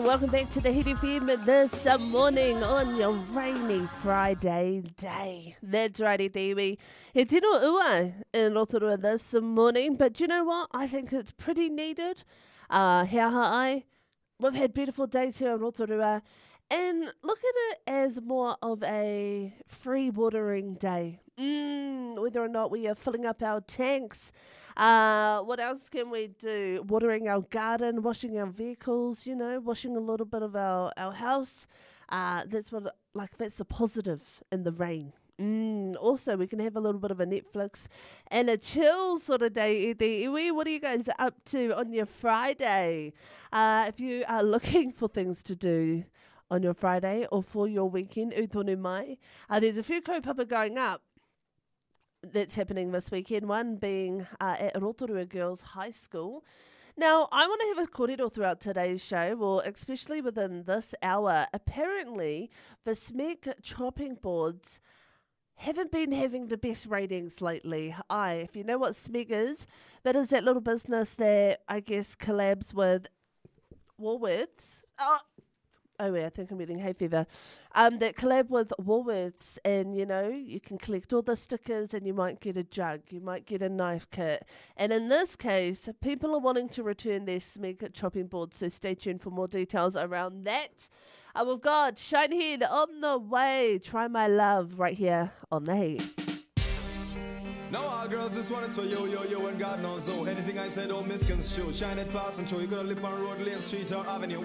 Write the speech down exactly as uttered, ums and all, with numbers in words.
welcome back to the Hit F M this morning on your rainy Friday day. That's right, e te iwi. He tino ua in Rotorua this morning, but you know what? I think it's pretty needed. Uh, hea ai. We've had beautiful days here in Rotorua, and look at it as more of a free watering day. Mm, whether or not we are filling up our tanks. Uh, what else can we do? Watering our garden, washing our vehicles, you know, washing a little bit of our, our house. Uh, that's what, like, that's a positive in the rain. Mm, also, we can have a little bit of a Netflix and a chill sort of day. e te iwi. What are you guys up to on your Friday? Uh, if you are looking for things to do on your Friday or for your weekend, utonu mai, uh, there's a few kaupapa going up that's happening this weekend, one being uh, at Rotorua Girls High School. Now, I want to have a kōrero throughout today's show, well, especially within this hour. Apparently, the S M E C chopping boards haven't been having the best ratings lately. I, if you know what S M E C is, that is that little business that, I guess, collabs with Woolworths. Oh, Oh, yeah, I think I'm getting hay fever. Um, that collab with Woolworths, and you know, you can collect all the stickers, and you might get a jug, you might get a knife kit. And in this case, people are wanting to return their S M E C chopping board, so stay tuned for more details around that. Uh, we've got Shinehead on the way. Try My Love right here on the Heat. Now our girls, this one is for you, yo, yo, and God knows so. Anything I say don't misconstrue. Shine it, pass and show. You gotta live on road, lane, street, or avenue.